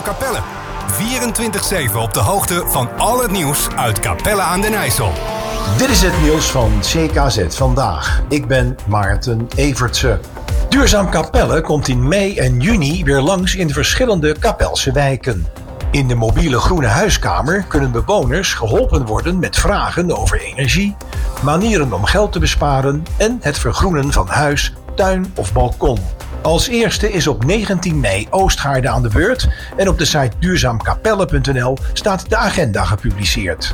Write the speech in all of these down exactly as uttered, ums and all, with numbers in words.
Capelle. vierentwintig zeven op de hoogte van al het nieuws uit Capelle aan den IJssel. Dit is het nieuws van C K Z Vandaag. Ik ben Maarten Evertse. Duurzaam Capelle komt in mei en juni weer langs in de verschillende Capelse wijken. In de mobiele groene huiskamer kunnen bewoners geholpen worden met vragen over energie, manieren om geld te besparen en het vergroenen van huis, tuin of balkon. Als eerste is op negentien mei Oostgaarde aan de beurt en op de site duurzaamkapelle punt n l staat de agenda gepubliceerd.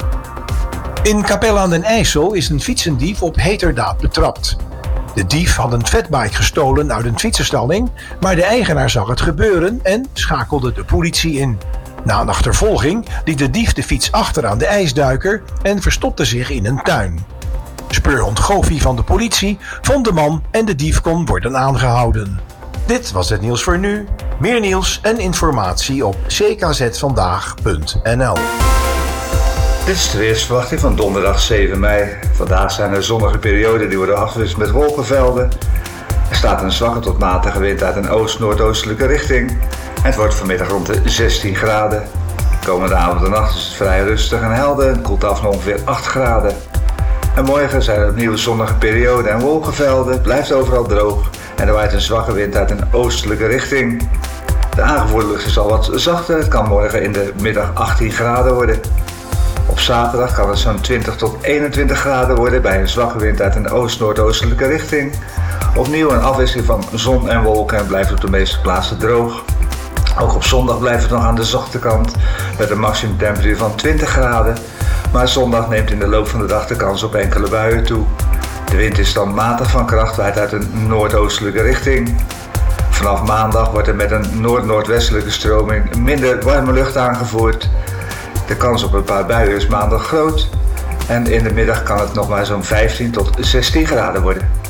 In Capelle aan den IJssel is een fietsendief op heterdaad betrapt. De dief had een fatbike gestolen uit een fietsenstalling, maar de eigenaar zag het gebeuren en schakelde de politie in. Na een achtervolging liet de dief de fiets achter aan de ijsduiker en verstopte zich in een tuin. Speurhond Goofy van de politie vond de man en de dief kon worden aangehouden. Dit was het nieuws voor nu. Meer nieuws en informatie op c k z vandaag punt n l. Dit is de weersverwachting van donderdag zeven mei. Vandaag zijn er zonnige perioden die worden afgewisseld met wolkenvelden. Er staat een zwakke tot matige wind uit een oost-noordoostelijke richting. Het wordt vanmiddag rond de zestien graden. Komende avond en nacht is het vrij rustig en helder. Het koelt af naar ongeveer acht graden. En morgen zijn er opnieuw zonnige perioden en wolkenvelden. Het blijft overal droog en er waait een zwakke wind uit een oostelijke richting. De aangevoerde lucht is al wat zachter. Het kan morgen in de middag achttien graden worden. Op zaterdag kan het zo'n twintig tot eenentwintig graden worden bij een zwakke wind uit een oost-noordoostelijke richting. Opnieuw een afwisseling van zon en wolken en blijft op de meeste plaatsen droog. Ook op zondag blijft het nog aan de zachte kant met een maximumtemperatuur van twintig graden. Maar zondag neemt in de loop van de dag de kans op enkele buien toe. De wind is dan matig van kracht, waait uit een noordoostelijke richting. Vanaf maandag wordt er met een noord-noordwestelijke stroming minder warme lucht aangevoerd. De kans op een paar buien is maandag groot. En in de middag kan het nog maar zo'n vijftien tot zestien graden worden.